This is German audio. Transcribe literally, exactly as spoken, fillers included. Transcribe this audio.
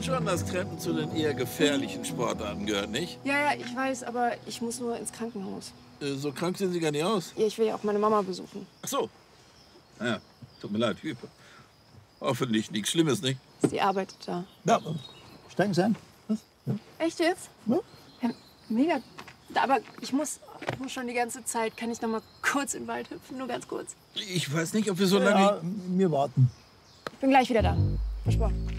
schon, dass Trampen zu den eher gefährlichen Sportarten gehört, nicht? Ja, ja, ich weiß, aber ich muss nur ins Krankenhaus. Äh, so krank sehen Sie gar nicht aus. Ja, ich will ja auch meine Mama besuchen. Ach so. Naja, tut mir leid. Hoffentlich nichts Schlimmes, nicht? Sie arbeitet da. Ja, steigen Sie ein. Was? Ja. Echt jetzt? Ja. Ja, mega. Aber ich muss, ich muss schon die ganze Zeit. Kann ich noch mal kurz in den Wald hüpfen? Nur ganz kurz. Ich weiß nicht, ob wir so lange... Ja, wir warten. Ich bin gleich wieder da. Versprochen.